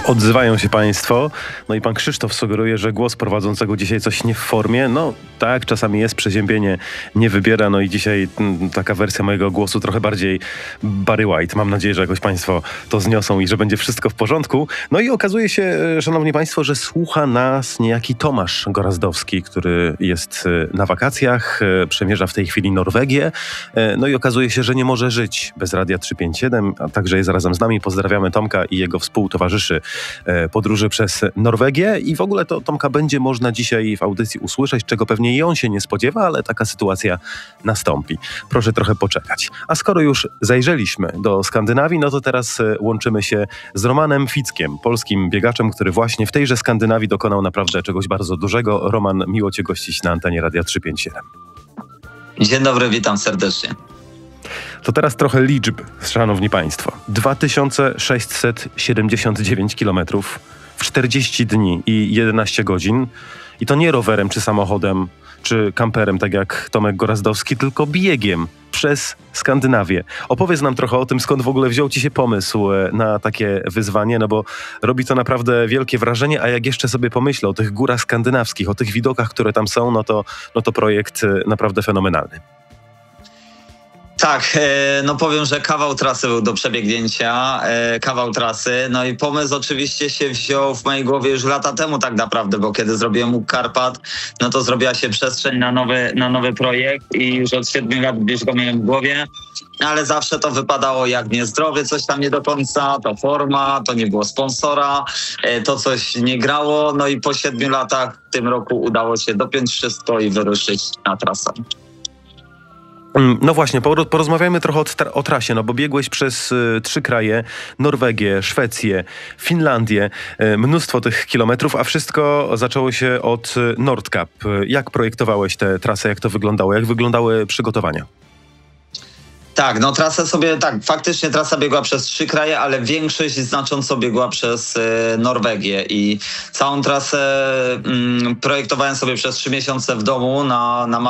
Odzywają się państwo, no i pan Krzysztof sugeruje, że głos prowadzącego dzisiaj coś nie w formie. No tak, czasami jest, przeziębienie nie wybiera, no i dzisiaj taka wersja mojego głosu trochę bardziej Barry White. Mam nadzieję, że jakoś państwo to zniosą i że będzie wszystko w porządku. No i okazuje się, szanowni państwo, że słucha nas niejaki Tomasz Gorazdowski, który jest na wakacjach, przemierza w tej chwili Norwegię. No i okazuje się, że nie może żyć bez Radia 357, a także jest razem z nami. Pozdrawiamy Tomka i jego współtowarzyszy podróży przez Norwegię i w ogóle to Tomka będzie można dzisiaj w audycji usłyszeć, czego pewnie i on się nie spodziewa, ale taka sytuacja nastąpi. Proszę trochę poczekać. A skoro już zajrzeliśmy do Skandynawii, no to teraz łączymy się z Romanem Fickiem, polskim biegaczem, który właśnie w tejże Skandynawii dokonał naprawdę czegoś bardzo dużego. Roman, miło Cię gościć na antenie Radia 357. Dzień dobry, witam serdecznie. To teraz trochę liczb, szanowni państwo. 2679 kilometrów w 40 dni i 11 godzin. I to nie rowerem, czy samochodem, czy kamperem, tak jak Tomek Gorazdowski, tylko biegiem przez Skandynawię. Opowiedz nam trochę o tym, skąd w ogóle wziął ci się pomysł na takie wyzwanie, no bo robi to naprawdę wielkie wrażenie, a jak jeszcze sobie pomyślę o tych górach skandynawskich, o tych widokach, które tam są, no to projekt naprawdę fenomenalny. Tak, no powiem, że kawał trasy był do przebiegnięcia, kawał trasy. No i pomysł oczywiście się wziął w mojej głowie już lata temu tak naprawdę, bo kiedy zrobiłem Łuk Karpat, no to zrobiła się przestrzeń na nowy projekt i już od 7 lat gdzieś go miałem w głowie. Ale zawsze to wypadało jak niezdrowie, coś tam nie do końca, to forma, to nie było sponsora, to coś nie grało. No i po 7 latach w tym roku udało się dopiąć wszystko i wyruszyć na trasę. No właśnie, porozmawiajmy trochę o trasie, no bo biegłeś przez 3 kraje, Norwegię, Szwecję, Finlandię, mnóstwo tych kilometrów, a wszystko zaczęło się od Nordkapp. Jak projektowałeś tę trasę, jak to wyglądało, jak wyglądały przygotowania? Tak, no faktycznie trasa biegła przez 3 kraje, ale większość znacząco biegła przez Norwegię i całą trasę projektowałem sobie przez 3 miesiące w domu na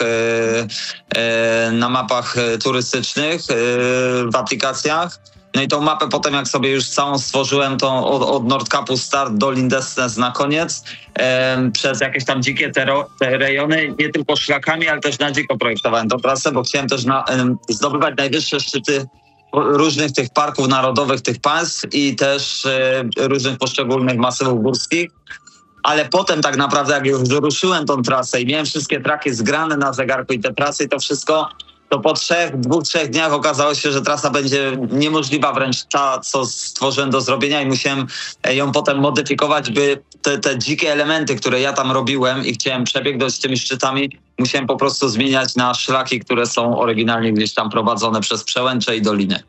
mapach turystycznych, w aplikacjach. No i tą mapę potem, jak sobie już całą stworzyłem, to od Nordkappu start do Lindesnes na koniec, przez jakieś tam dzikie te rejony, nie tylko szlakami, ale też na dziko projektowałem tą trasę, bo chciałem też zdobywać najwyższe szczyty różnych tych parków narodowych, tych państw i też różnych poszczególnych masywów górskich. Ale potem tak naprawdę, jak już ruszyłem tą trasę i miałem wszystkie traki zgrane na zegarku i te trasy i to wszystko, to po 2-3 dniach okazało się, że trasa będzie niemożliwa, wręcz ta, co stworzyłem do zrobienia i musiałem ją potem modyfikować, by te dzikie elementy, które ja tam robiłem i chciałem przebiegnąć z tymi szczytami, musiałem po prostu zmieniać na szlaki, które są oryginalnie gdzieś tam prowadzone przez przełęcze i doliny.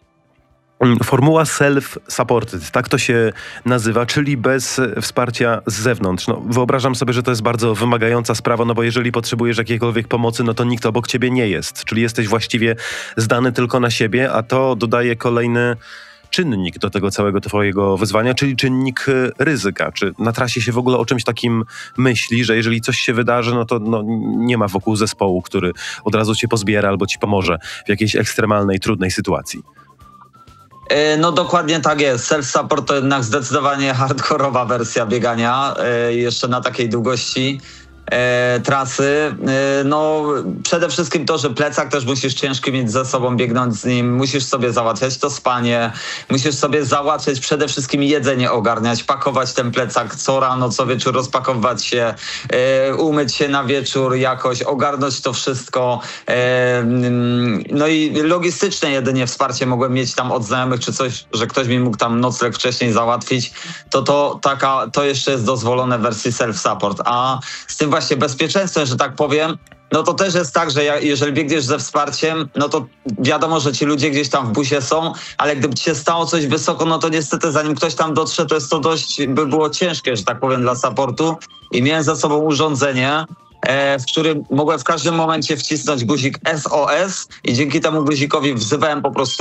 Formuła self-supported, tak to się nazywa, czyli bez wsparcia z zewnątrz. No, wyobrażam sobie, że to jest bardzo wymagająca sprawa, no bo jeżeli potrzebujesz jakiejkolwiek pomocy, no to nikt obok ciebie nie jest. Czyli jesteś właściwie zdany tylko na siebie, a to dodaje kolejny czynnik do tego całego twojego wyzwania, czyli czynnik ryzyka. Czy na trasie się w ogóle o czymś takim myśli, że jeżeli coś się wydarzy, no to nie ma wokół zespołu, który od razu cię pozbiera albo ci pomoże w jakiejś ekstremalnej, trudnej sytuacji? No dokładnie tak jest. Self-support to jednak zdecydowanie hardkorowa wersja biegania, jeszcze na takiej długości trasy. No przede wszystkim to, że plecak też musisz ciężki mieć ze sobą, biegnąc z nim, musisz sobie załatwiać to spanie, musisz sobie załatwiać przede wszystkim jedzenie, ogarniać, pakować ten plecak co rano, co wieczór, rozpakowywać się, umyć się na wieczór jakoś, ogarnąć to wszystko. No i logistyczne jedynie wsparcie mogłem mieć tam od znajomych czy coś, że ktoś mi mógł tam nocleg wcześniej załatwić, to jeszcze jest dozwolone w wersji self-support, a z tym właśnie bezpieczeństwem, że tak powiem, no to też jest tak, że jeżeli biegniesz ze wsparciem, no to wiadomo, że ci ludzie gdzieś tam w busie są, ale gdyby ci się stało coś wysoko, no to niestety zanim ktoś tam dotrze, to jest to dość, by było ciężkie, że tak powiem, dla supportu. I miałem ze sobą urządzenie, w którym mogłem w każdym momencie wcisnąć guzik SOS i dzięki temu guzikowi wzywałem po prostu